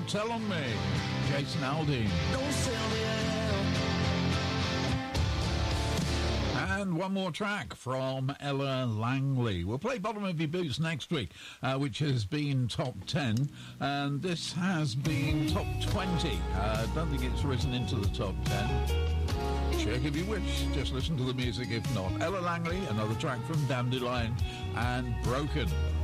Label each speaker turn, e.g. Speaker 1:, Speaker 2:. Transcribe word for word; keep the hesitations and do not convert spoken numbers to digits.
Speaker 1: Tell on Me, Jason Aldean.
Speaker 2: Don't sell me out.
Speaker 1: And one more track from Ella Langley. We'll play Bottom of Your Boots next week, uh, which has been top ten, and this has been top twenty. I uh, don't think it's risen into the top ten. Check if you wish, just listen to the music if not. Ella Langley, another track from Dandelion, and Broken.